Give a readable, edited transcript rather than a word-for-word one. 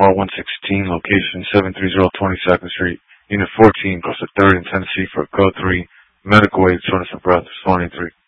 R116, location 730 22nd Street. Unit 14 goes to 3rd and Tennessee for code 3. Medical aid, soreness of breath, phone 3.